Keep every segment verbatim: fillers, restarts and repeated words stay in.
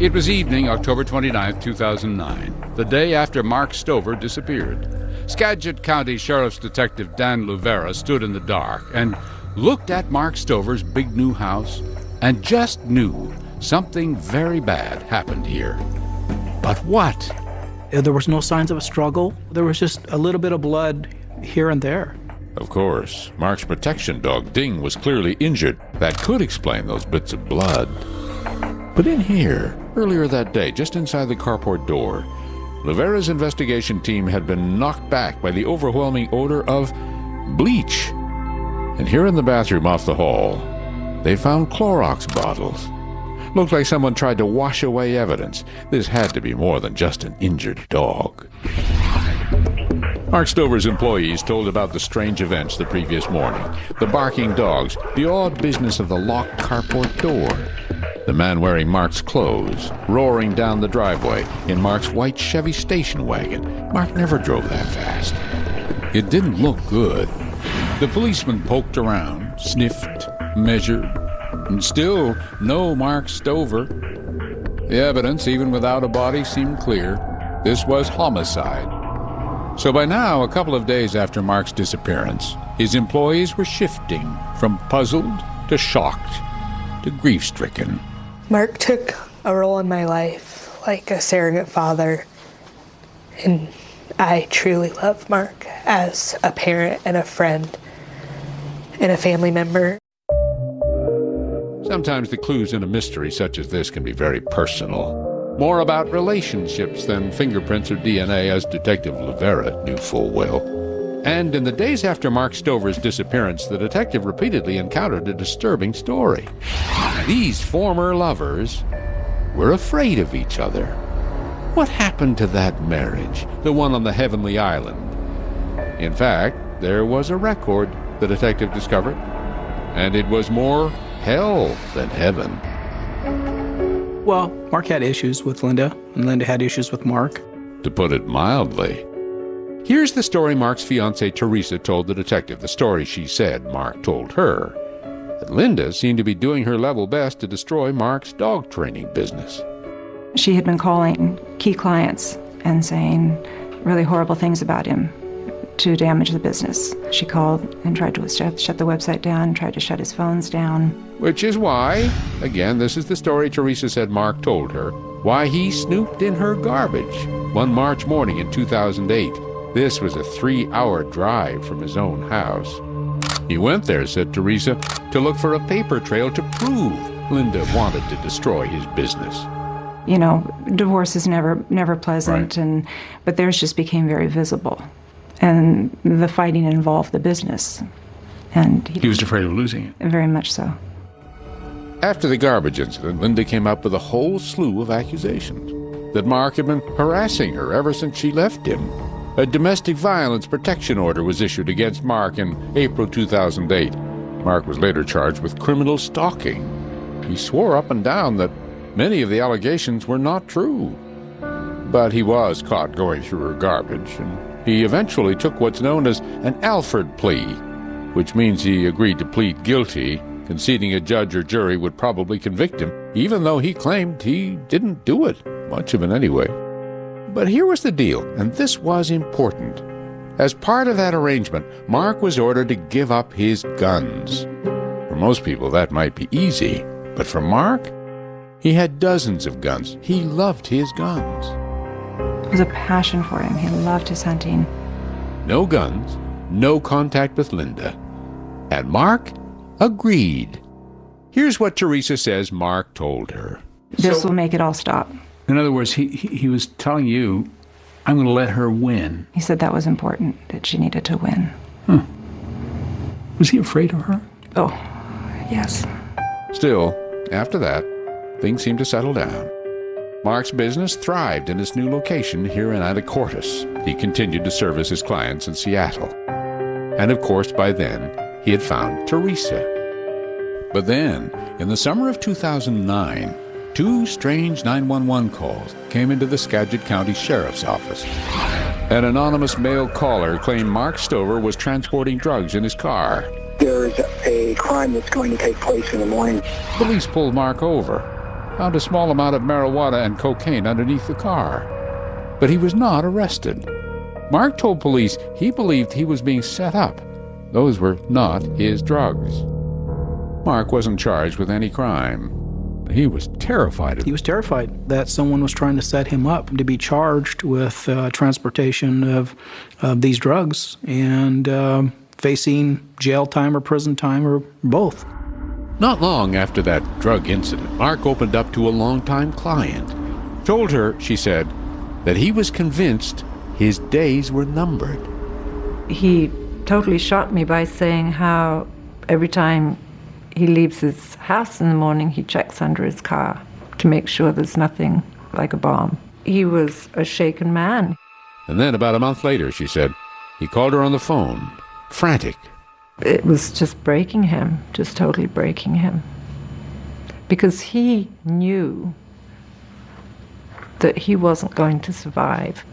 It was evening, October twenty-ninth, two thousand nine, the day after Mark Stover disappeared. Skagit County Sheriff's Detective Dan Luvera stood in the dark and looked at Mark Stover's big new house and just knew something very bad happened here. But what? There was no signs of a struggle. There was just a little bit of blood here and there. Of course, Mark's protection dog, Ding, was clearly injured. That could explain those bits of blood. But in here, earlier that day, just inside the carport door, Luvera's investigation team had been knocked back by the overwhelming odor of bleach. And here in the bathroom off the hall, they found Clorox bottles. Looked like someone tried to wash away evidence. This had to be more than just an injured dog. Mark Stover's employees told about the strange events the previous morning. The barking dogs, the odd business of the locked carport door, the man wearing Mark's clothes, roaring down the driveway in Mark's white Chevy station wagon. Mark never drove that fast. It didn't look good. The policeman poked around, sniffed, measured, and still no Mark Stover. The evidence, even without a body, seemed clear. This was homicide. So by now, a couple of days after Mark's disappearance, his employees were shifting from puzzled to shocked to grief-stricken. Mark took a role in my life like a surrogate father, and I truly love Mark as a parent and a friend and a family member. Sometimes the clues in a mystery such as this can be very personal. More about relationships than fingerprints or D N A, as Detective Luvera knew full well. And in the days after Mark Stover's disappearance, the detective repeatedly encountered a disturbing story. These former lovers were afraid of each other. What happened to that marriage, the one on the heavenly island? In fact, there was a record, the detective discovered, and it was more hell than heaven. Well, Mark had issues with Linda, and Linda had issues with Mark. To put it mildly. Here's the story Mark's fiancée Teresa told the detective, the story she said Mark told her. That Linda seemed to be doing her level best to destroy Mark's dog training business. She had been calling key clients and saying really horrible things about him to damage the business. She called and tried to shut, shut the website down, tried to shut his phones down. Which is why, again, this is the story Teresa said Mark told her, why he snooped in her garbage one March morning in two thousand eight. This was a three-hour drive from his own house. He went there, said Teresa, to look for a paper trail to prove Linda wanted to destroy his business. You know, divorce is never never pleasant, right. and but theirs just became very visible. And the fighting involved the business. And he, he was afraid of losing it. Very much so. After the garbage incident, Linda came up with a whole slew of accusations. That Mark had been harassing her ever since she left him. A domestic violence protection order was issued against Mark in April two thousand eight. Mark was later charged with criminal stalking. He swore up and down that many of the allegations were not true. But he was caught going through her garbage, and he eventually took what's known as an Alford plea, which means he agreed to plead guilty, conceding a judge or jury would probably convict him, even though he claimed he didn't do it, much of it anyway. But here was the deal, and this was important. As part of that arrangement, Mark was ordered to give up his guns. For most people, that might be easy, but for Mark, he had dozens of guns. He loved his guns. It was a passion for him. He loved his hunting. No guns, no contact with Linda. And Mark agreed. Here's what Teresa says Mark told her. This So- will make it all stop. In other words, he, he he was telling you, I'm going to let her win. He said that was important, that she needed to win. Huh. Was he afraid of her? Oh, yes. Still, after that, things seemed to settle down. Mark's business thrived in his new location here in Anacortes. He continued to service his clients in Seattle. And of course, by then, he had found Teresa. But then, in the summer of two thousand nine, two strange nine one one calls came into the Skagit County Sheriff's Office. An anonymous male caller claimed Mark Stover was transporting drugs in his car. There's a crime that's going to take place in the morning. Police pulled Mark over. found a small amount of marijuana and cocaine underneath the car. But he was not arrested. Mark told police he believed he was being set up. Those were not his drugs. Mark wasn't charged with any crime. He was terrified. He was terrified that someone was trying to set him up to be charged with uh, transportation of, of these drugs and uh, facing jail time or prison time or both. Not long after that drug incident, Mark opened up to a longtime client. Told her, she said, that he was convinced his days were numbered. He totally shocked me by saying how every time he leaves his house in the morning, he checks under his car to make sure there's nothing like a bomb. He was a shaken man. And then about a month later, she said, he called her on the phone, frantic. It was just breaking him, just totally breaking him. Because he knew that he wasn't going to survive.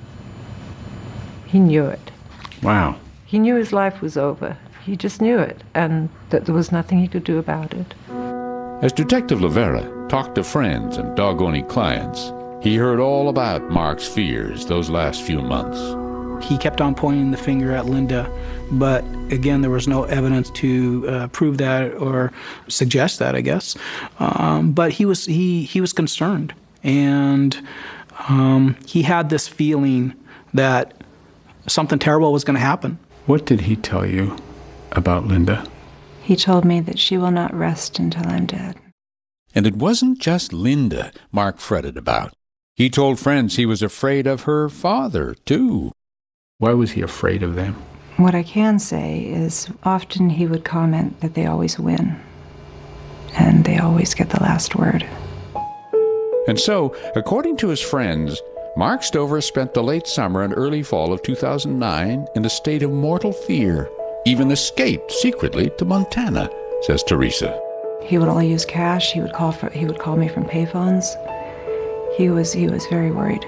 He knew it. Wow. He knew his life was over. He just knew it, and that there was nothing he could do about it. As Detective Luvera talked to friends and dog-owning clients, he heard all about Mark's fears those last few months. He kept on pointing the finger at Linda, but again, there was no evidence to uh, prove that or suggest that, I guess. Um, but he was he he was concerned, and um, he had this feeling that something terrible was going to happen. What did he tell you about Linda? He told me that she will not rest until I'm dead. And it wasn't just Linda Mark fretted about. He told friends he was afraid of her father, too. Why was he afraid of them? What I can say is often he would comment that they always win, and they always get the last word. And so, according to his friends, Mark Stover spent the late summer and early fall of two thousand nine in a state of mortal fear, even escaped secretly to Montana, says Teresa. He would only use cash. He would call for. He would call me from payphones. He was. He was very worried,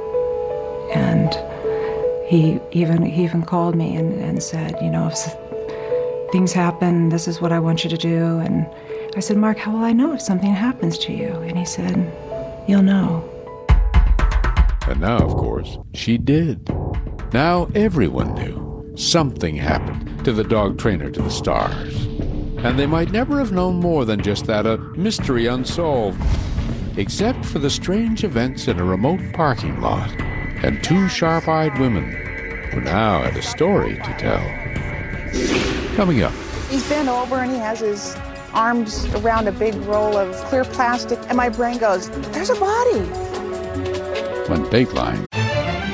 and he even he even called me and, and said, you know, if things happen, this is what I want you to do. And I said, Mark, how will I know if something happens to you? And he said, you'll know. And now, of course, she did. Now everyone knew something happened to the dog trainer to the stars. And they might never have known more than just that, a mystery unsolved, except for the strange events in a remote parking lot and two sharp-eyed women who now had a story to tell. Coming up. He's bent over and he has his arms around a big roll of clear plastic, and my brain goes, there's a body. When Dateline